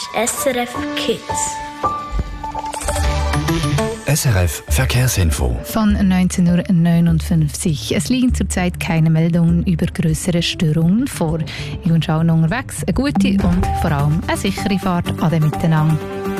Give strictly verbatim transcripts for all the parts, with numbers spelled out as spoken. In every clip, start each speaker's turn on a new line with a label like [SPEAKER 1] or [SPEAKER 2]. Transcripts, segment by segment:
[SPEAKER 1] S R F Kids.
[SPEAKER 2] S R F Verkehrsinfo.
[SPEAKER 3] Von neunzehn Uhr neunundfünfzig. Es liegen zurzeit keine Meldungen über grössere Störungen vor. Ich wünsche allen unterwegs eine gute und vor allem eine sichere Fahrt an dem Miteinander.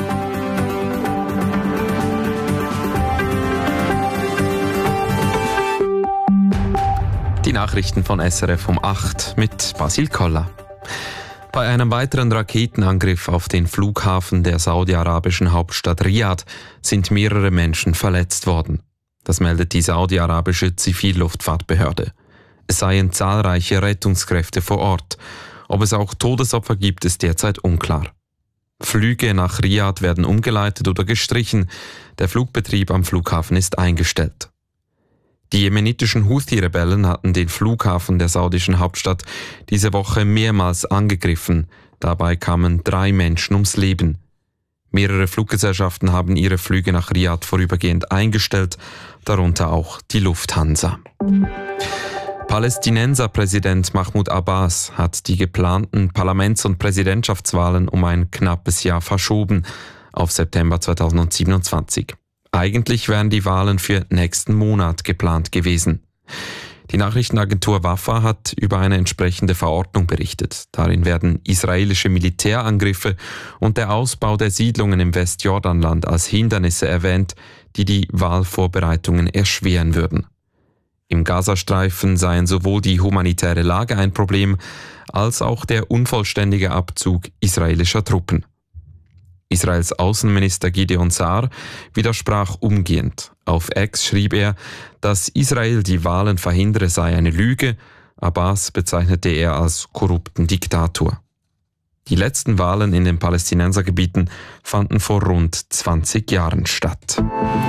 [SPEAKER 4] Die Nachrichten von S R F um acht mit Basil Koller. Bei einem weiteren Raketenangriff auf den Flughafen der saudi-arabischen Hauptstadt Riad sind mehrere Menschen verletzt worden. Das meldet die saudi-arabische Zivilluftfahrtbehörde. Es seien zahlreiche Rettungskräfte vor Ort. Ob es auch Todesopfer gibt, ist derzeit unklar. Flüge nach Riad werden umgeleitet oder gestrichen. Der Flugbetrieb am Flughafen ist eingestellt. Die jemenitischen Houthi-Rebellen hatten den Flughafen der saudischen Hauptstadt diese Woche mehrmals angegriffen. Dabei kamen drei Menschen ums Leben. Mehrere Fluggesellschaften haben ihre Flüge nach Riad vorübergehend eingestellt, darunter auch die Lufthansa. Palästinenser-Präsident Mahmoud Abbas hat die geplanten Parlaments- und Präsidentschaftswahlen um ein knappes Jahr verschoben, auf September zweitausendsiebenundzwanzig. Eigentlich wären die Wahlen für nächsten Monat geplant gewesen. Die Nachrichtenagentur Wafa hat über eine entsprechende Verordnung berichtet. Darin werden israelische Militärangriffe und der Ausbau der Siedlungen im Westjordanland als Hindernisse erwähnt, die die Wahlvorbereitungen erschweren würden. Im Gazastreifen seien sowohl die humanitäre Lage ein Problem, als auch der unvollständige Abzug israelischer Truppen. Israels Außenminister Gideon Saar widersprach umgehend. Auf X schrieb er, dass Israel die Wahlen verhindere, sei eine Lüge. Abbas bezeichnete er als korrupten Diktator. Die letzten Wahlen in den Palästinensergebieten fanden vor rund zwanzig Jahren statt.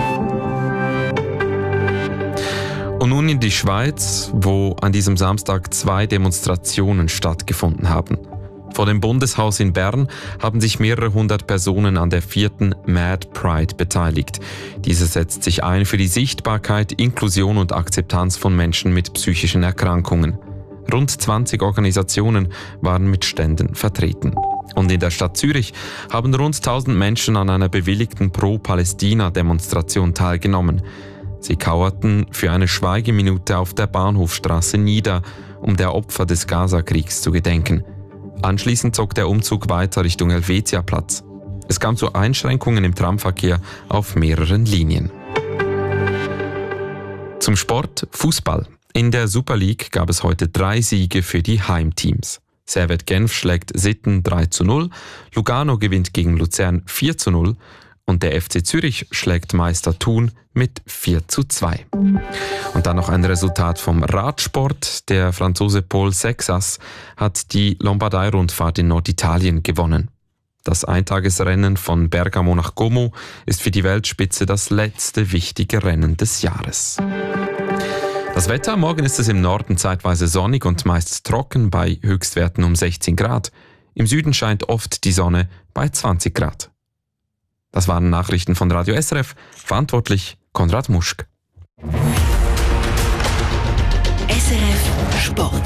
[SPEAKER 4] Und nun in die Schweiz, wo an diesem Samstag zwei Demonstrationen stattgefunden haben. Vor dem Bundeshaus in Bern haben sich mehrere hundert Personen an der vierten Mad Pride beteiligt. Diese setzt sich ein für die Sichtbarkeit, Inklusion und Akzeptanz von Menschen mit psychischen Erkrankungen. Rund zwanzig Organisationen waren mit Ständen vertreten. Und in der Stadt Zürich haben rund tausend Menschen an einer bewilligten Pro-Palästina-Demonstration teilgenommen. Sie kauerten für eine Schweigeminute auf der Bahnhofstraße nieder, um der Opfer des Gaza-Kriegs zu gedenken. Anschließend zog der Umzug weiter Richtung Helvetiaplatz. Es kam zu Einschränkungen im Tramverkehr auf mehreren Linien. Zum Sport Fußball. In der Super League gab es heute drei Siege für die Heimteams. Servette Genf schlägt Sitten drei zu null, Lugano gewinnt gegen Luzern vier zu null und der F C Zürich schlägt Meister Thun mit vier zu zwei. Und dann noch ein Resultat vom Radsport. Der Franzose Paul Sexas hat die Lombardei-Rundfahrt in Norditalien gewonnen. Das Eintagesrennen von Bergamo nach Como ist für die Weltspitze das letzte wichtige Rennen des Jahres. Das Wetter: Morgen ist es im Norden zeitweise sonnig und meist trocken bei Höchstwerten um sechzehn Grad. Im Süden scheint oft die Sonne bei zwanzig Grad. Das waren Nachrichten von Radio S R F. Verantwortlich Konrad Muschk.
[SPEAKER 5] S R F Sport.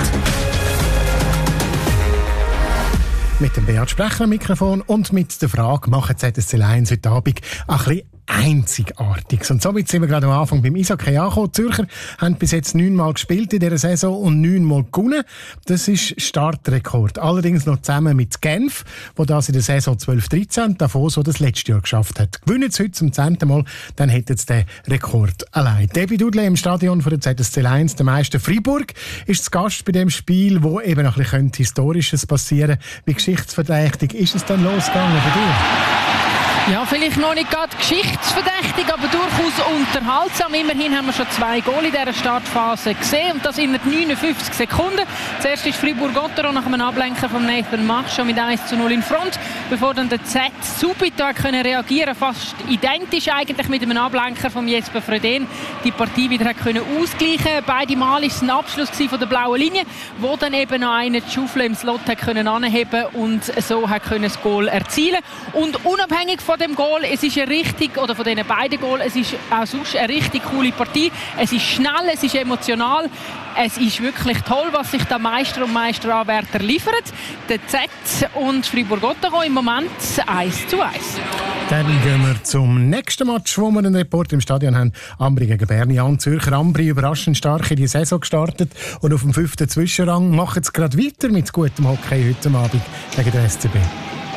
[SPEAKER 6] Mit dem Beat Sprecher am Mikrofon und mit der Frage, machen Z S C eins heute Abend ein bisschen Einzigartiges. Und somit sind wir gerade am Anfang beim Eishockey angekommen. Die Zürcher haben bis jetzt neunmal gespielt in dieser Saison und neunmal gewonnen. Das ist Startrekord. Allerdings noch zusammen mit Genf, wo das in der Saison zwölf dreizehn, Davos, so das letzte Jahr geschafft hat. Gewinnen sie heute zum zehnten Mal, dann hätten sie den Rekord allein. Debbie Dudley im Stadion von der Z S C eins, der Meister Freiburg, ist zu Gast bei dem Spiel, wo eben noch ein bisschen Historisches passieren könnte. Wie geschichtsverdächtig ist es dann losgegangen bei dir?
[SPEAKER 7] Ja, vielleicht noch nicht gerade geschichtsverdächtig, aber durchaus unterhaltsam. Immerhin haben wir schon zwei Goal in dieser Startphase gesehen und das in neunundfünfzig Sekunden. Zuerst ist Fribourg-Gotteron nach einem Ablenken von Nathan Mach schon mit eins zu null in Front, bevor dann der Z subito können reagieren, fast identisch eigentlich mit einem Ablenker von Jesper Fröden, die Partie wieder hat können ausgleichen. Beide Mal war es ein Abschluss von der blauen Linie, wo dann eben noch einer die Schaufel im Slot hat können anheben und so hat können das Goal erzielen. Und unabhängig von von dem Goal. Es ist eine richtig, oder von diesen beiden Goals, es ist auch sonst eine richtig coole Partie. Es ist schnell, es ist emotional. Es ist wirklich toll, was sich der Meister und Meisteranwärter liefern. Der Z und Fribourg-Gotteron im Moment eins zu eins.
[SPEAKER 6] Dann gehen wir zum nächsten Match, wo wir einen Report im Stadion haben. Ambri gegen Bern. Jan Zürcher Ambri überraschend stark in die Saison gestartet und auf dem fünften Zwischenrang machen es gerade weiter mit gutem Hockey heute Abend gegen den S C B.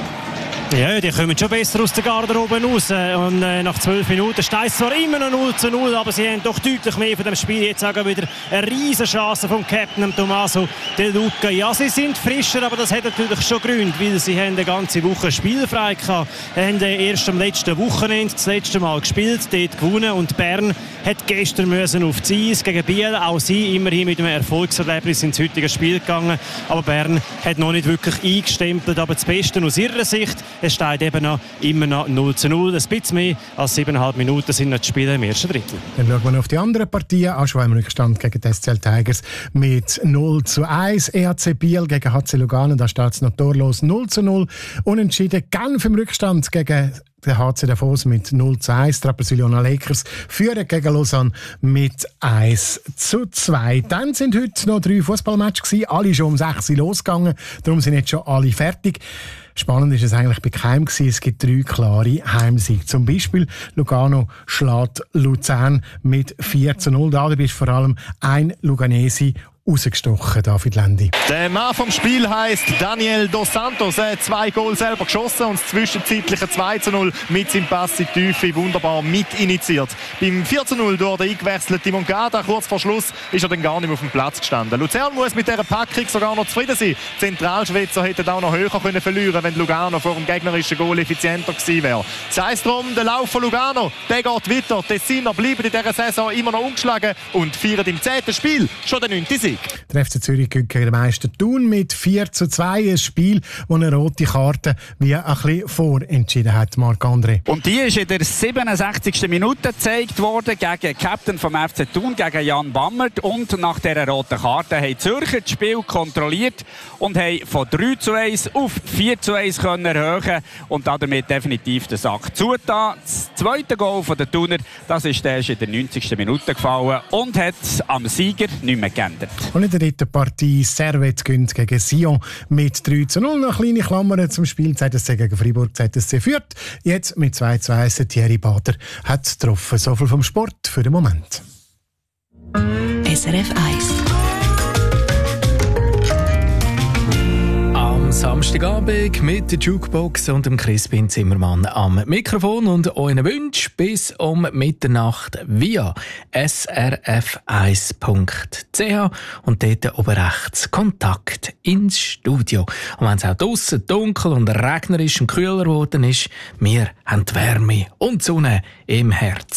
[SPEAKER 1] Ja, die kommen schon besser aus der Garderobe raus. Und äh, nach zwölf Minuten steht es zwar immer noch null zu null, aber sie haben doch deutlich mehr von dem Spiel. Jetzt auch wieder eine riesen Chance vom Captain Tommaso De Luca. Ja, sie sind frischer, aber das hat natürlich schon Gründe, weil sie haben eine ganze Woche spielfrei gehabt. Sie haben erst am letzten Wochenende das letzte Mal gespielt, dort gewonnen. Und Bern hat gestern müssen auf die Eis gegen Biel. Auch sie immerhin mit einem Erfolgserlebnis ins heutige Spiel gegangen. Aber Bern hat noch nicht wirklich eingestempelt. Aber das Beste aus ihrer Sicht: es steht eben noch immer noch null zu null. Ein bisschen mehr als siebeneinhalb Minuten sind noch die Spiele im ersten Drittel. Dann
[SPEAKER 6] schauen wir auf die anderen Partien. Aschua im Rückstand gegen die S C L Tigers mit null zu eins. E H C Biel gegen H C Lugano, da steht es noch torlos null zu null. Unentschieden Genf im Rückstand gegen der H C Davos mit null zu eins. Trapezuliona Lakers führen gegen Lausanne mit eins zu zwei. Dann sind heute noch drei Fußballmatches gewesen. Alle schon um sechs Uhr losgegangen. Darum sind jetzt schon alle fertig. Spannend ist es eigentlich bei keinem gewesen. Es gibt drei klare Heimsiege. Zum Beispiel Lugano schlägt Luzern mit vier zu null. Da ist vor allem ein Luganesi rausgestochen, David Lendi.
[SPEAKER 8] Der Mann vom Spiel heisst Daniel Dos Santos. Er hat zwei Goal selber geschossen und das zwischenzeitliche zwei zu null mit seinem Pass in die Tiefe wunderbar mit initiiert. Beim vier zu null durch den eingewechselten Mongada, kurz vor Schluss, ist er dann gar nicht mehr auf dem Platz gestanden. Luzern muss mit dieser Packung sogar noch zufrieden sein. Die Zentralschweizer hätten auch noch höher können verlieren, wenn Lugano vor dem gegnerischen Goal effizienter gewesen wäre. Das heisst darum, der Lauf von Lugano, der geht weiter. Die Tessiner bleiben in dieser Saison immer noch ungeschlagen und feiern im zehnten Spiel schon den neunten Sieg.
[SPEAKER 6] Der F C Zürich gegen den Meister Thun mit vier zu zwei. Ein Spiel, das eine rote Karte wie ein bisschen vorentschieden hat, Marc-André.
[SPEAKER 9] Und die ist in der siebenundsechzigsten Minute gezeigt worden gegen den Captain vom F C Thun, gegen Jan Bammert. Und nach dieser roten Karte haben die Zürcher das Spiel kontrolliert und haben von drei zu eins auf vier zu eins können erhöhen und damit definitiv den Sack zugetan. Das zweite Goal der Thuner, das ist erst in der neunzigsten Minute gefallen und hat am Sieger nicht mehr geändert.
[SPEAKER 6] Und in der dritten Partie Servette gönnt gegen Sion mit drei zu null. Noch kleine Klammern zum Spiel. Z S C gegen Fribourg. Z S C führt. Jetzt mit zwei zu eins. Thierry Bader hat es getroffen. So viel vom Sport für den Moment.
[SPEAKER 5] S R F eins.
[SPEAKER 2] Am Samstagabend mit der Jukebox und dem Crispin Zimmermann am Mikrofon und euren Wünschen bis um Mitternacht via s r f eins punkt c h und dort oben rechts Kontakt ins Studio. Und wenn es auch draussen dunkel und regnerisch und kühler geworden ist, wir haben die Wärme und die Sonne im Herz.